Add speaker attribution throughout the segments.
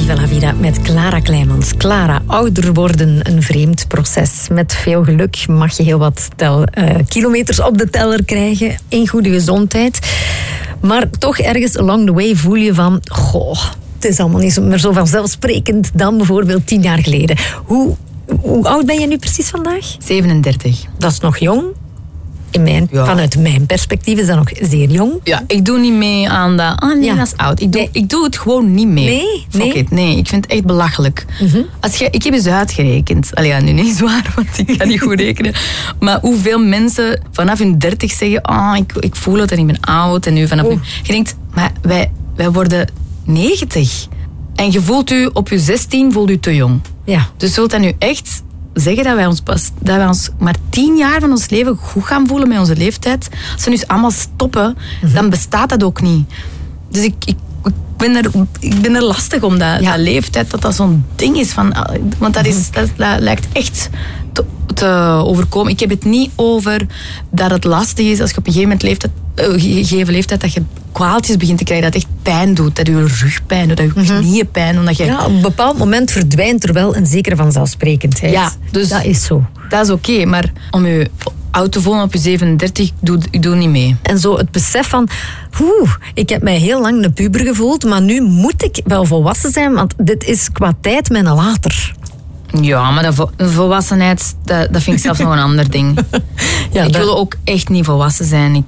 Speaker 1: Viva la Vida met Clara Kleimans. Clara, ouder worden een vreemd proces. Met veel geluk mag je heel wat kilometers op de teller krijgen in goede gezondheid. Maar toch ergens along the way voel je van... het is allemaal niet meer zo vanzelfsprekend dan bijvoorbeeld 10 jaar geleden. Hoe oud ben je nu precies vandaag?
Speaker 2: 37.
Speaker 1: Dat is nog jong. Vanuit mijn perspectief is dat nog zeer jong.
Speaker 2: Ja, ik doe niet mee aan dat. Dat is oud. Ik doe het gewoon niet mee. Nee, ik vind het echt belachelijk. Mm-hmm. Ik heb eens uitgerekend. Nu niet zwaar, want ik kan niet goed rekenen. Maar hoeveel mensen vanaf hun 30 zeggen... ik voel het en ik ben oud. En nu vanaf nu... Je denkt, maar wij worden 90. En je voelt u op je 16 voelt u te jong.
Speaker 1: Ja.
Speaker 2: Dus zult dat nu echt... zeggen dat wij ons maar 10 jaar van ons leven goed gaan voelen met onze leeftijd. Als we nu allemaal stoppen, dan bestaat dat ook niet. Dus ik ben er lastig om dat leeftijd, dat zo'n ding is. Want dat lijkt echt te overkomen. Ik heb het niet over dat het lastig is als je op een gegeven leeftijd dat je kwaaltjes begint te krijgen, dat het echt pijn doet, dat je rugpijn doet, dat je knieën pijn doet.
Speaker 1: Op een bepaald moment verdwijnt er wel een zekere vanzelfsprekendheid.
Speaker 2: Ja, dus
Speaker 1: dat is zo.
Speaker 2: Dat is oké, maar om je oud te voelen op je 37, ik doe niet mee.
Speaker 1: En zo het besef van, ik heb mij heel lang een puber gevoeld, maar nu moet ik wel volwassen zijn, want dit is qua tijd mijn later. Ja,
Speaker 2: maar de volwassenheid, dat vind ik zelfs nog een ander ding. Ik wil ook echt niet volwassen zijn.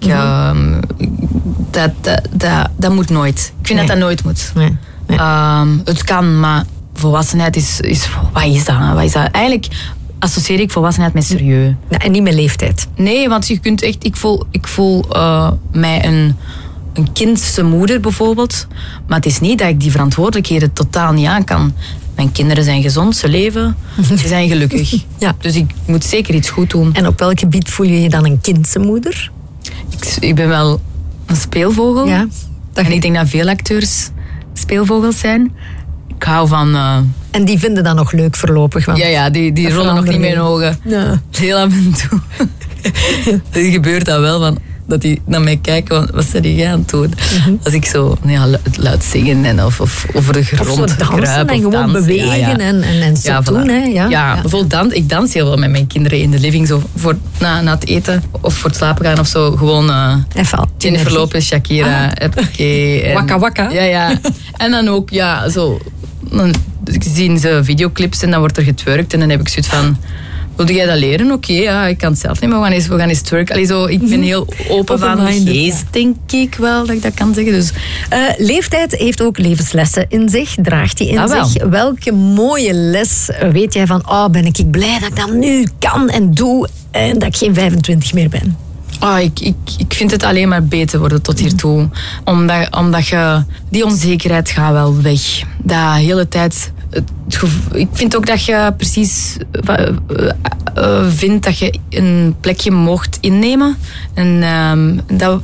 Speaker 2: Dat moet nooit. Ik vind dat dat nooit moet. Nee. Het kan, maar volwassenheid is... Wat is dat? Eigenlijk associeer ik volwassenheid met serieus.
Speaker 1: Ja, en niet met leeftijd.
Speaker 2: Nee, want je kunt echt... Ik voel mij een kindse moeder bijvoorbeeld. Maar het is niet dat ik die verantwoordelijkheden totaal niet aan kan. Mijn kinderen zijn gezond, ze leven, ze zijn gelukkig. Ja. Dus ik moet zeker iets goed doen.
Speaker 1: En op welk gebied voel je je dan een kindse moeder?
Speaker 2: Ik ben wel een speelvogel. Ja, en ik denk dat veel acteurs speelvogels zijn. Ik hou van...
Speaker 1: En die vinden dat nog leuk voorlopig?
Speaker 2: Ja, die rollen nog niet met hun ogen. Ja. Heel af en toe. Er gebeurt dat wel van... Dat die naar mij kijken, wat zijn jij aan het doen? Als ik zo luid zingen of over de grond
Speaker 1: kruip en gewoon bewegen en zo doen. Hè?
Speaker 2: Ja, bijvoorbeeld ik dans heel wel met mijn kinderen in de living, zo na het eten of voor het slapen gaan of zo. Gewoon Jennifer Lopez, Shakira,
Speaker 1: Waka Waka.
Speaker 2: Ja. En dan ook, zo... Dan zien ze videoclips en dan wordt er getwerkt en dan heb ik zoiets van... Wilde jij dat leren? Oké, ik kan het zelf niet, maar we gaan eens twerken. Ik ben heel open van geest, denk ik wel, dat ik dat kan zeggen. Dus.
Speaker 1: Leeftijd heeft ook levenslessen in zich, draagt die in zich. Welke mooie les weet jij van, ben ik blij dat ik dat nu kan en doe en dat ik geen 25 meer ben?
Speaker 2: Ik vind het alleen maar beter worden tot hiertoe. Omdat die onzekerheid gaat wel weg. Dat hele tijd... Ik vind ook dat je precies vindt dat je een plekje mocht innemen. En dat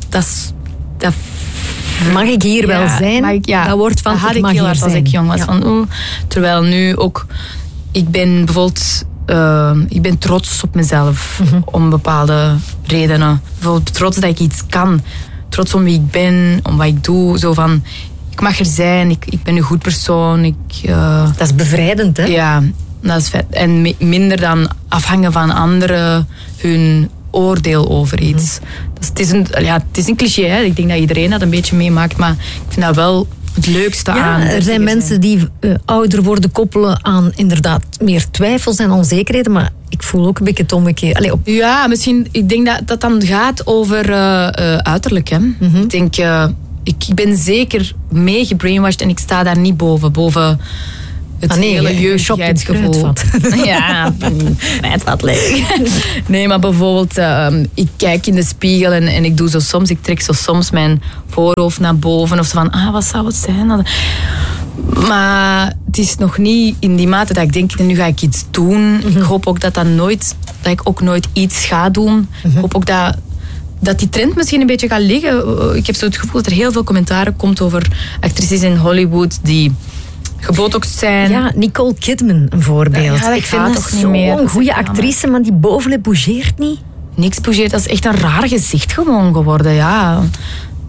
Speaker 1: mag ik hier wel zijn? Dat wordt van,
Speaker 2: dat had ik heel hard als ik jong was. Terwijl nu ook... Ik ben bijvoorbeeld... ik ben trots op mezelf. Om bepaalde redenen. Bijvoorbeeld trots dat ik iets kan. Trots om wie ik ben, om wat ik doe. Zo van... Ik mag er zijn, ik ben een goed persoon.
Speaker 1: Dat is bevrijdend, hè?
Speaker 2: Ja, dat is vet. En minder dan afhangen van anderen hun oordeel over iets. Dus het is een cliché, hè? Ik denk dat iedereen dat een beetje meemaakt, maar ik vind dat wel het leukste aan.
Speaker 1: Er zijn mensen die ouder worden koppelen aan inderdaad meer twijfels en onzekerheden, maar ik voel ook een beetje het omgekeerd.
Speaker 2: Ja, misschien, ik denk dat dan gaat over uiterlijk, hè? Ik denk... Ik ben zeker mee gebrainwashed en ik sta daar niet boven het hele jeugdigheidsgevoel. Ja, het wat leuk. Nee, maar bijvoorbeeld, ik kijk in de spiegel en ik doe zo soms, ik trek zo soms mijn voorhoofd naar boven of zo van, wat zou het zijn? Maar het is nog niet in die mate dat ik denk, nu ga ik iets doen. Ik hoop ook dat ik ook nooit iets ga doen. Ik hoop ook dat die trend misschien een beetje gaat liggen. Ik heb zo het gevoel dat er heel veel commentaren komt over actrices in Hollywood die gebotoxed zijn.
Speaker 1: Ja, Nicole Kidman een voorbeeld. Ja, ik vind dat zo'n goede actrice, maar die bovenlip bougeert niet.
Speaker 2: Niks bougeert, dat is echt een raar gezicht gewoon geworden, ja.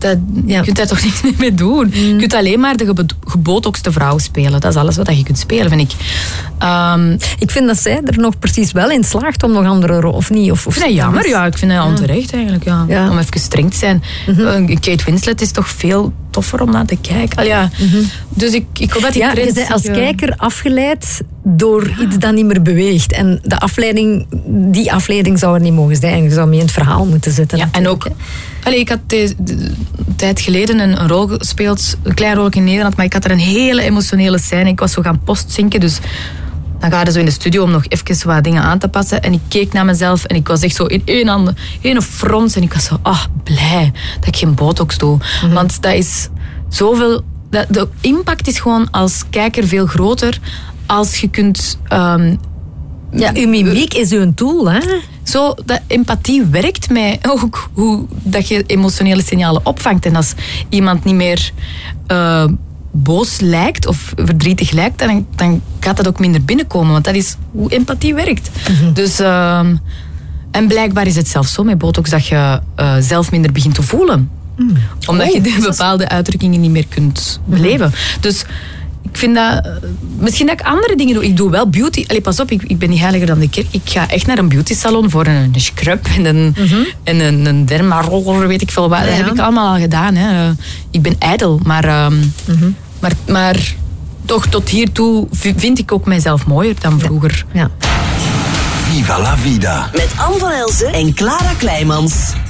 Speaker 2: Je kunt daar toch niks mee doen. Je kunt alleen maar de gebotoxte vrouw spelen. Dat is alles wat je kunt spelen, vind ik.
Speaker 1: Ik vind dat zij er nog precies wel in slaagt om nog andere rollen, of niet? Of
Speaker 2: vind dat jammer, ja. Ik vind dat onterecht eigenlijk, ja. Om even streng te zijn. Kate Winslet is toch veel toffer om naar te kijken. Dus ik hoop dat die trend...
Speaker 1: Je bent als kijker afgeleid door iets dat niet meer beweegt. En die afleiding zou er niet mogen zijn. Je zou mee in het verhaal moeten zitten.
Speaker 2: Ja, en ook... ik had een tijd geleden een rol gespeeld, een klein rol in Nederland, maar ik had er een hele emotionele scène. Ik was zo gaan postzinken, dus dan ga je zo in de studio om nog even wat dingen aan te passen. En ik keek naar mezelf en ik was echt zo in één frons. En ik was zo, blij dat ik geen botox doe. Want dat is zoveel... De impact is gewoon als kijker veel groter als je kunt...
Speaker 1: uw mimiek is uw tool, hè?
Speaker 2: Zo, dat empathie werkt mij ook hoe dat je emotionele signalen opvangt. En als iemand niet meer boos lijkt of verdrietig lijkt, dan gaat dat ook minder binnenkomen. Want dat is hoe empathie werkt. Dus, en blijkbaar is het zelfs zo met botox dat je zelf minder begint te voelen. Omdat je bepaalde uitdrukkingen niet meer kunt beleven. Dus... Ik vind dat... Misschien dat ik andere dingen doe. Ik doe wel beauty. Allee, pas op, ik ben niet heiliger dan de kerk. Ik ga echt naar een beauty salon voor een scrub en een dermaroller, weet ik veel wat. Dat heb ik allemaal al gedaan. Hè. Ik ben ijdel, maar toch tot hiertoe vind ik ook mijzelf mooier dan vroeger.
Speaker 3: Viva la vida. Met Anne van Elsen en Clara Kleimans.